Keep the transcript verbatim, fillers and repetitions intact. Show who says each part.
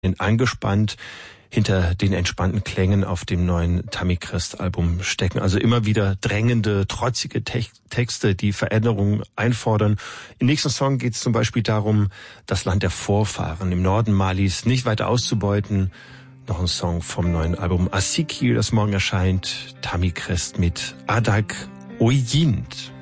Speaker 1: angespannt hinter den entspannten Klängen auf dem neuen Tammy Crest Album stecken. Also immer wieder drängende, trotzige Te- Texte, die Veränderungen einfordern. Im nächsten Song geht es zum Beispiel darum, das Land der Vorfahren im Norden Malis nicht weiter auszubeuten. Noch ein Song vom neuen Album Asiki, das morgen erscheint. Tammy Crest mit Adak Oyind.